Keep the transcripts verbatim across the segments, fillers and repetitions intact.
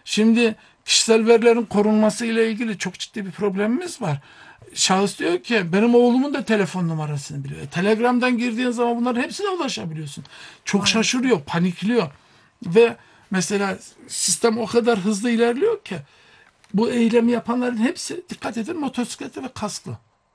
Şimdi kişisel verilerin korunması ile ilgili çok ciddi bir problemimiz var. Şahıs diyor ki benim oğlumun da telefon numarasını biliyor. E, Telegram'dan girdiğin zaman bunların hepsine ulaşabiliyorsun. Çok Aynen. şaşırıyor, panikliyor. Ve mesela sistem o kadar hızlı ilerliyor ki bu eylemi yapanların hepsi, dikkat edin, motosikletli ve kasklı.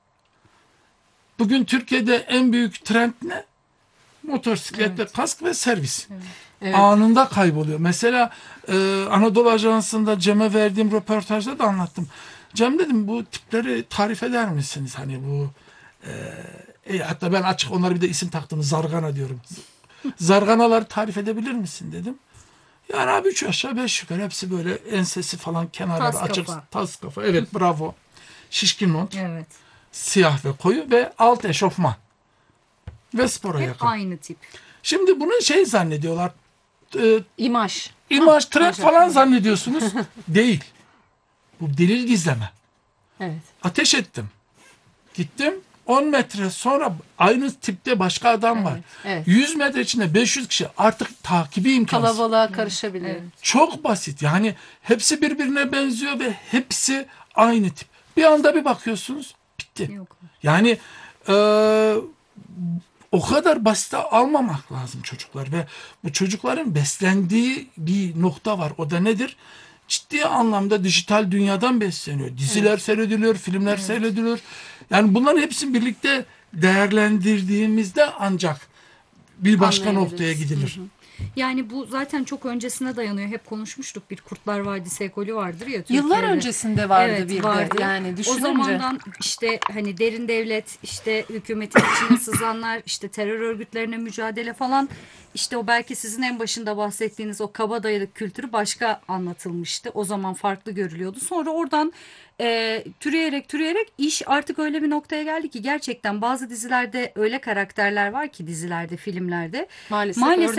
Bugün Türkiye'de en büyük trend ne? Motosikletle Evet. kask ve servis. Evet. Evet. Anında kayboluyor. Mesela e, Anadolu Ajansı'nda Cem'e verdiğim röportajda da anlattım. Cem dedim, bu tipleri tarif eder misiniz? Hani bu e, e, hatta ben açık onlara bir de isim taktım. Zargana diyorum. Zarganaları tarif edebilir misin dedim. Yani abi üç aşağı beş yukarı hepsi böyle ensesi falan kenarları Tas açık. kafa. Tas kafa. Evet, bravo. Şişkin mont. Evet. Siyah ve koyu ve alt eşofman. Ve spora Hep yakın. aynı tip. Şimdi bunu şey zannediyorlar. E, İmaj. imaj, trend imaj falan yapıyor. zannediyorsunuz. Değil. Bu delil gizleme. Evet. Ateş ettim. Gittim. on metre sonra aynı tipte başka adam var. Evet, evet. yüz metre içinde beş yüz kişi, artık takibi imkansız. Kalabalığa karışabilir. Evet. Çok basit. Yani hepsi birbirine benziyor ve hepsi aynı tip. Bir anda bir bakıyorsunuz bitti. Yok. Yani eee, o kadar basite almamak lazım çocuklar ve bu çocukların beslendiği bir nokta var. O da nedir? Ciddi anlamda dijital dünyadan besleniyor. Diziler Evet. seyrediliyor, filmler seyrediliyor. Yani bunların hepsini birlikte değerlendirdiğimizde ancak bir başka Anlayabiliriz. noktaya gidilir. Hı hı. Yani bu zaten çok öncesine dayanıyor. Hep konuşmuştuk. Bir Kurtlar Vadisi ekolü vardır ya Türkiye'de. Yıllar öncesinde vardı Evet, bir vardı. de. Yani O düşününce. zamandan işte hani derin devlet, işte hükümetin içine sızanlar, işte terör örgütlerine mücadele falan, işte o belki sizin en başında bahsettiğiniz o kabadayılık kültürü başka anlatılmıştı. O zaman farklı görülüyordu. Sonra oradan e, türeyerek türeyerek iş artık öyle bir noktaya geldi ki gerçekten bazı dizilerde öyle karakterler var ki, dizilerde, filmlerde Maalesef, maalesef